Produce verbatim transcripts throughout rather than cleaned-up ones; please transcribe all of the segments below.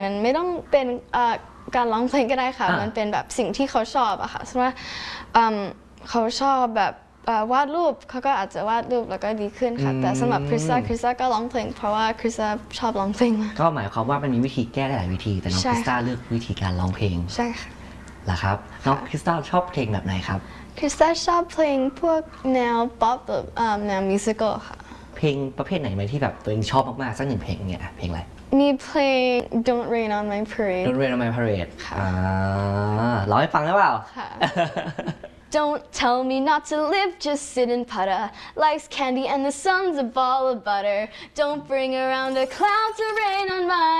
มันไม่ต้องเป็นการร้องเพลงก็ได้ค่ะมันเป็นแบบสิ่งที่เขาชอบอะค่ะสมมติว่าเขาชอบแบบวาดรูปเขาก็อาจจะวาดรูปแล้วก็ดีขึ้นค่ะแต่สำหรับคริสตาคริสตาก็ร้องเพลงเพราะว่าคริสตาชอบร้องเพลงก็หมายความว่ามันมีวิธีแก้ได้หลายวิธีแต่น้องคริสตาเลือกวิธีการร้องเพลงใช่ค่ะเหรอครับน้องคริสตาชอบเพลงแบบไหนครับคริสตาชอบเพลงพวกแนวป๊อปแบบแนวมิวสิคอลค่ะเพลงประเภทไหนไหมที่แบบตัวเองชอบมากๆสักหนึ่งเพลงเนี่ยเพลงอะไรมีเพลง Don't Rain on My Parade Don't Rain on My Parade อ่าร้องให้ฟังได้เปล่าค่ะ Don't tell me not to live, just sit and putter. Life's candy and the sun's a ball of butter. Don't bring around a cloud to rain on my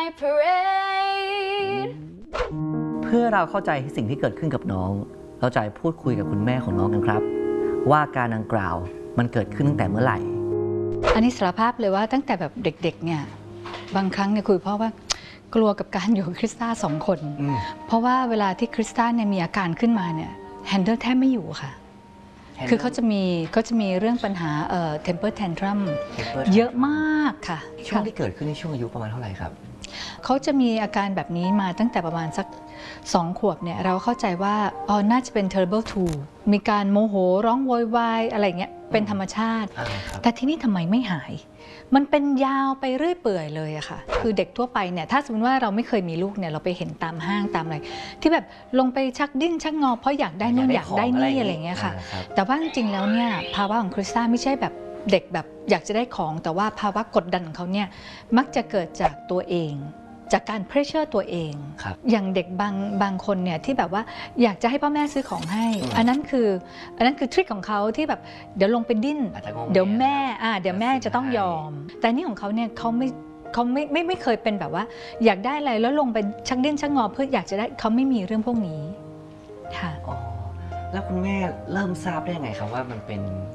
parade. เพื่อเราเข้าใจสิ่งที่เกิดขึ้นกับน้องเราจะพูดคุยกับคุณแม่ของน้องกันครับว่าการดังกล่าวมันเกิดขึ้นตั้งแต่เมื่อไหร่อันนี้สารภาพเลยว่าตั้งแต่แบบเด็กๆเนี่ยบางครั้งเนี่ยคุยเพราะว่ากลัวกับการอยู่กับคริสตาสองคนเพราะว่าเวลาที่คริสตาเนี่ยมีอาการขึ้นมาเนี่ยแฮนเดิลแทบไม่อยู่ค่ะคือเขาจะมีเขาจะมีเรื่องปัญหาเอ่อ temper tantrum เยอะมากค่ะช่วงที่เกิดขึ้นในช่วงอายุประมาณเท่าไหร่ครับเขาจะมีอาการแบบนี้มาตั้งแต่ประมาณสักสองขวบเนี่ยเราเข้าใจว่าอ๋อน่าจะเป็น terrible two มีการโมโหร้องโวยวายอะไรเงี้ยเป็นธรรมชาติแต่ที่นี่ทำไมไม่หายมันเป็นยาวไปเรื่อยเปื่อยเลยอะค่ะคือเด็กทั่วไปเนี่ยถ้าสมมติว่าเราไม่เคยมีลูกเนี่ยเราไปเห็นตามห้างตามอะไรที่แบบลงไปชักดิ้นชักงอเพราะอยากได้นู่นอยากได้นี่อะไรเงี้ยค่ะแต่ว่าจริงๆแล้วเนี่ยภาวะของคริสตาไม่ใช่แบบเด็กแบบอยากจะได้ของแต่ว่าภาวะกดดันของเขาเนี่ยมักจะเกิดจากตัวเองจากการเพรสเชอร์ตัวเองอย่างเด็กบางบางคนเนี่ยที่แบบว่าอยากจะให้พ่อแม่ซื้อของให้อันนั้นคืออันนั้นคือทริคของเขาที่แบบเดี๋ยวลงไปดิ้นเดี๋ยวแม่อ่าเดี๋ยวแม่จะต้องยอมแต่นี่ของเขาเนี่ยเขาไม่เขาไม่ไม่ไม่เคยเป็นแบบว่าอยากได้อะไรแล้วลงไปชักดิ้นชักงอเพื่ออยากจะได้เขาไม่มีเรื่องพวกนี้ค่ะอ๋อแล้วคุณแม่เริ่มทราบได้ยังไงครับว่ามันเป็น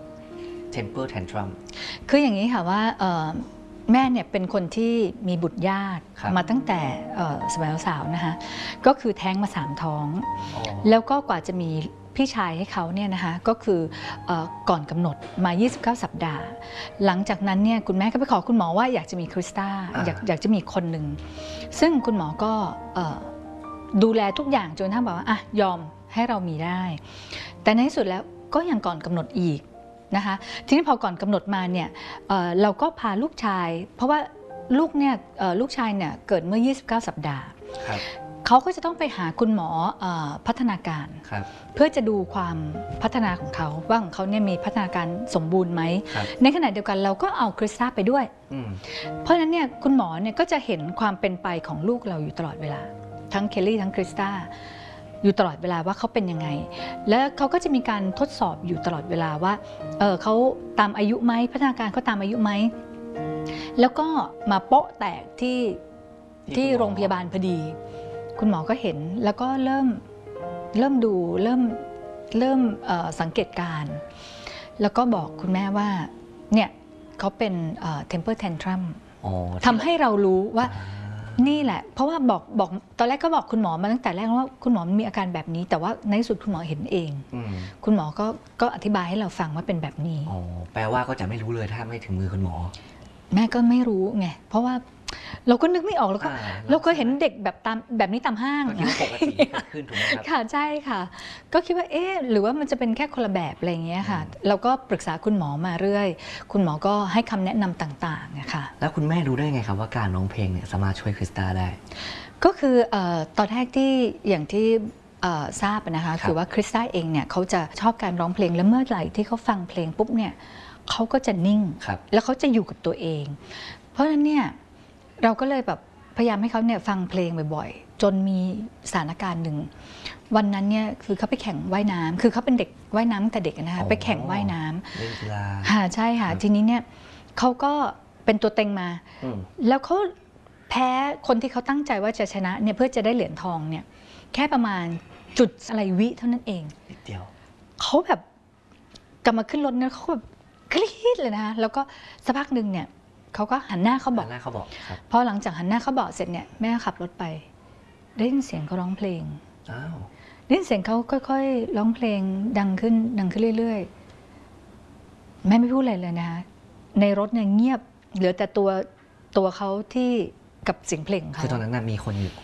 temper tantrum คืออย่างนี้ค่ะว่าแม่เนี่ยเป็นคนที่มีบุตรยากมาตั้งแต่สมัยสาวนะคะก็คือแท้งมาสามท้องแล้วก็กว่าจะมีพี่ชายให้เขาเนี่ยนะคะก็คือก่อนกำหนดมายี่สิบเก้าสัปดาห์หลังจากนั้นเนี่ยคุณแม่ก็ไปขอคุณหมอว่าอยากจะมีคริสตาอยากอยากจะมีคนหนึ่งซึ่งคุณหมอก็ดูแลทุกอย่างจนทั้งบอกว่าอ่ะยอมให้เรามีได้แต่ในที่สุดแล้วก็ยังก่อนกำหนดอีกนะคะทีนี้พอก่อนกำหนดมาเนี่ย เ, เราก็พาลูกชายเพราะว่าลูกเนี่ยลูกชายเนี่ยเกิดเมื่อยี่สิบเก้าสัปดาห์เขาก็จะต้องไปหาคุณหมอพัฒนาการเพื่อจะดูความพัฒนาของเขาว่าของเขาเนี่ยมีพัฒนาการสมบูรณ์ไหมในขณะเดียวกันเราก็เอาคริสตาไปด้วยเพราะฉะนั้นเนี่ยคุณหมอเนี่ยก็จะเห็นความเป็นไปของลูกเราอยู่ตลอดเวลาทั้งเคลลี่ทั้งคริสตาอยู่ตลอดเวลาว่าเขาเป็นยังไงแล้วเขาก็จะมีการทดสอบอยู่ตลอดเวลาว่า เออเขาตามอายุไหมพัฒนาการเขาตามอายุไหมแล้วก็มาโป๊ะแตกที่ที่โรงพยาบาลพอดีคุณหมอก็เห็นแล้วก็เริ่มเริ่มดูเริ่มเริ่มสังเกตการแล้วก็บอกคุณแม่ว่าเนี่ยเขาเป็น temper tantrum ทำให้เรารู้ว่านี่แหละเพราะว่าบอกบอกตอนแรกก็บอกคุณหมอมาตั้งแต่แรกว่าคุณหมอมีอาการแบบนี้แต่ว่าในที่สุดคุณหมอเห็นเองคุณหมอก็ก็อธิบายให้เราฟังว่าเป็นแบบนี้อ๋อแปลว่าก็จะไม่รู้เลยถ้าไม่ถึงมือคุณหมอแม่ก็ไม่รู้ไงเพราะว่าเราก็นึกไม่ออกแล้วก็เราก็เห็นเด็กแบบตามแบบนี้ตามห้างคิดว่าปกติเกิดขึ้นถูกไหมครับค่ะใช่ค่ะก็คิดว่าเอ๊ะหรือว่ามันจะเป็นแค่คนละแบบอะไรอย่างเงี้ยค่ะเราก็ปรึกษาคุณหมอมาเรื่อยคุณหมอก็ให้คำแนะนำต่างๆนะคะแล้วคุณแม่รู้ได้ไงครับว่าการร้องเพลงเนี่ยสามารถช่วยคริสตาได้ก็คือตอนแรกที่อย่างที่ทราบนะคะคือว่าคริสตาเองเนี่ยเขาจะชอบการร้องเพลงและเมื่อไหร่ที่เขาฟังเพลงปุ๊บเนี่ยเขาก็จะนิ่งแล้วเขาจะอยู่กับตัวเองเพราะฉะนั้นเนี่ยเราก็เลยแบบพยายามให้เขาเนี่ยฟังเพลงบ่อยๆจนมีสถานการณ์หนึ่งวันนั้นเนี่ยคือเขาไปแข่งว่ายน้ำคือเขาเป็นเด็กว่ายน้ำตั้งแต่เด็กนะคะไปแข่งว่ายน้ำเล่นกีฬาค่ะใช่ค่ะทีนี้เนี่ยเขาก็เป็นตัวเต็งมาแล้วเขาแพ้คนที่เขาตั้งใจว่าจะชนะเนี่ยเพื่อจะได้เหรียญทองเนี่ยแค่ประมาณจุดอะไรวิเท่านั้นเองนิดเดียวเขาแบบกลับมาขึ้นรถเนี่ยเขาแบบกรี๊ดเลยนะคะแล้วก็สักพักหนึ่งเนี่ยเขาก็หันหน้าเขาบอกหันหน้าเขาบอกพอหลังจากหันหน้าเขาบอกเสร็จเนี่ยแม่ขับรถไปได้ยินเสียงเขาร้องเพลงอ้าวได้ยินเสียงเขาค่อยๆร้องเพลงดังขึ้นดังขึ้นเรื่อยๆแม่ไม่พูดอะไรเลยนะคะในรถเนี่ยเงียบเหลือแต่ตัวตัวเขาที่กับเสียงเพลงเขาคือตอนนั้นมีคนอยู่